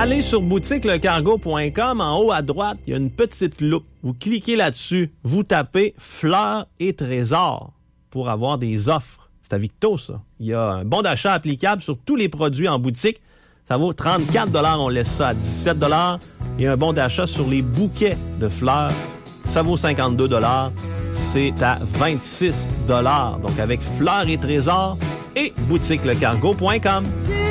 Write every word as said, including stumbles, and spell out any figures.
allez sur boutique le cargo point com. En haut à droite, il y a une petite loupe. Vous cliquez là-dessus. Vous tapez fleurs et trésors pour avoir des offres. C'est à Victo, ça. Il y a un bon d'achat applicable sur tous les produits en boutique. Ça vaut trente-quatre dollars. On laisse ça à dix-sept dollars. Il y a un bon d'achat sur les bouquets de fleurs. Ça vaut cinquante-deux dollars. C'est à vingt-six dollars. Donc, avec fleurs et trésors et boutique le cargo point com.